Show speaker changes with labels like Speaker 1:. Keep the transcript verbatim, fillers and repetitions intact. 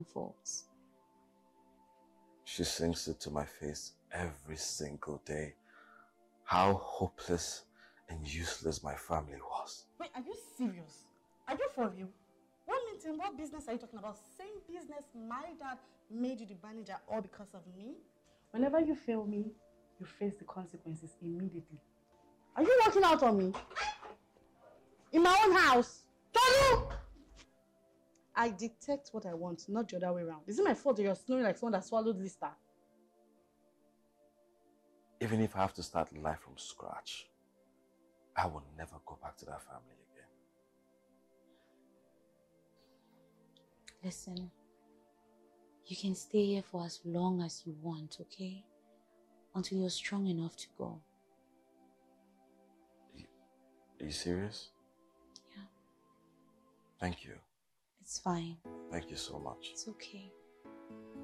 Speaker 1: faults.
Speaker 2: She sings it to my face every single day. How hopeless and useless my family was.
Speaker 3: Wait, are you serious? Are you for real? What meeting, what business are you talking about? Same business my dad made you the manager all because of me? Whenever you fail me, you face the consequences immediately. Are you working out on me? In my own house? Tolu! I detect what I want, not the other way around. Is it my fault that you're snoring like someone that swallowed Lister?
Speaker 2: Even if I have to start life from scratch, I will never go back to that family again.
Speaker 1: Listen, you can stay here for as long as you want, okay? Until you're strong enough to go.
Speaker 2: Are you, are you serious?
Speaker 1: Yeah.
Speaker 2: Thank you.
Speaker 1: It's fine.
Speaker 2: Thank you so much.
Speaker 1: It's okay.